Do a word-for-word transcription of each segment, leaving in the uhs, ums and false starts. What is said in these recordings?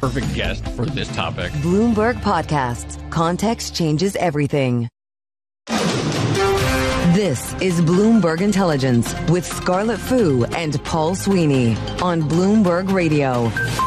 perfect guest for this topic. Bloomberg Podcasts. Context changes everything. This is Bloomberg Intelligence with Scarlett Fu and Paul Sweeney on Bloomberg Radio.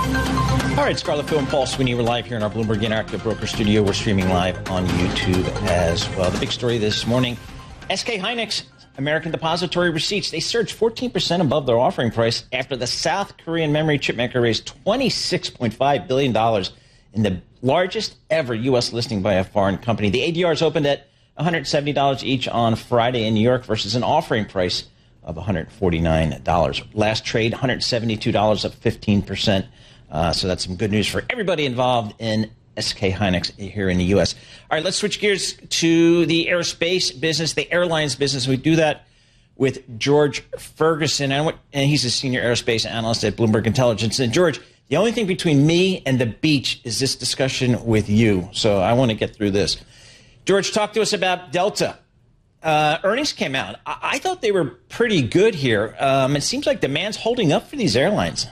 All right, Scarlett Fu and Paul Sweeney, we're live here in our Bloomberg Interactive Broker Studio. We're streaming live on YouTube as well. The big story this morning, S K Hynix, American Depository Receipts, they surged fourteen percent above their offering price after the South Korean memory chipmaker raised twenty-six point five billion dollars in the largest ever U S listing by a foreign company. The A D Rs opened at one hundred seventy dollars each on Friday in New York versus an offering price of one hundred forty-nine dollars. Last trade, one hundred seventy-two dollars, up fifteen percent. Uh, so that's some good news for everybody involved in S K Hynix here in the U S. All right, let's switch gears to the aerospace business, the airlines business. We do that with George Ferguson, and he's a senior aerospace analyst at Bloomberg Intelligence. And George, the only thing between me and the beach is this discussion with you. So I want to get through this. George, talk to us about Delta. Uh, earnings came out. I-, I thought they were pretty good here. Um, it seems like demand's holding up for these airlines.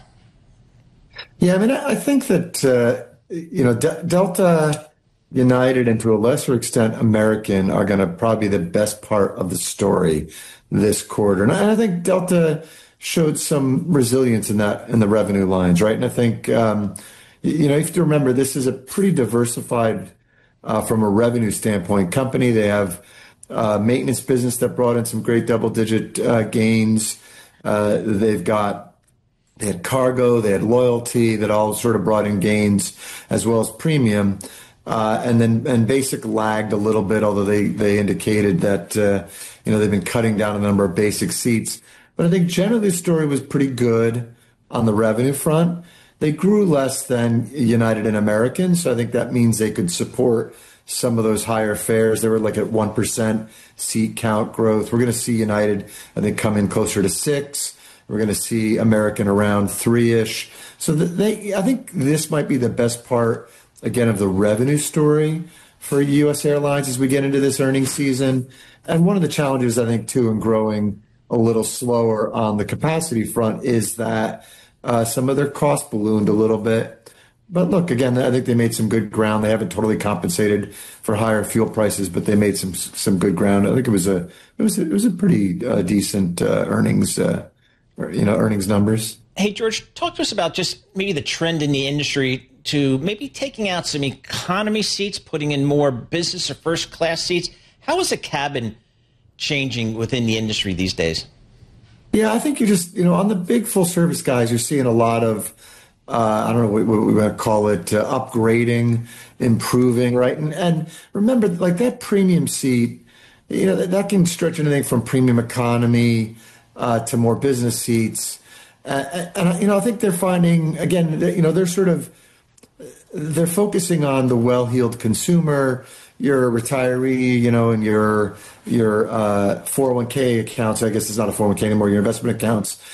Yeah, I mean, I think that, uh, you know, De- Delta, United, and to a lesser extent, American are going to probably be the best part of the story this quarter. And I think Delta showed some resilience in that, in the revenue lines, right? And I think, um, you know, you have to remember, this is a pretty diversified Uh, from a revenue standpoint company. They have uh, maintenance business that brought in some great double-digit uh, gains. Uh, they've got they had cargo, they had loyalty that all sort of brought in gains, as well as premium. Uh, and then and basic lagged a little bit, although they they indicated that uh, you know they've been cutting down a number of basic seats. But I think generally the story was pretty good on the revenue front. They grew less than United and American, so I think that means they could support some of those higher fares. They were like at one percent seat count growth. We're going to see United, I think, come in closer to six. We're going to see American around three-ish. So they, I think this might be the best part, again, of the revenue story for U S airlines as we get into this earnings season. And one of the challenges, I think, too, in growing a little slower on the capacity front is that Uh, some of their costs ballooned a little bit. But look, again, I think they made some good ground. They haven't totally compensated for higher fuel prices, but they made some some good ground. I think it was a it was a, it was a pretty uh, decent uh, earnings uh, you know earnings numbers. Hey, George, talk to us about just maybe the trend in the industry to maybe taking out some economy seats, putting in more business or first class seats. How is the cabin changing within the industry these days? Yeah, I think you're just, you know, on the big full service guys, you're seeing a lot of, uh, I don't know what, what we want to call it, uh, upgrading, improving, right? And, and remember, like that premium seat, you know, that, that can stretch anything from premium economy uh, to more business seats. Uh, and, you know, I think they're finding, again, you know, they're sort of, they're focusing on the well-heeled consumer. You're a retiree, you know, and your your uh, four oh one k accounts, I guess it's not a four oh one k anymore, your investment accounts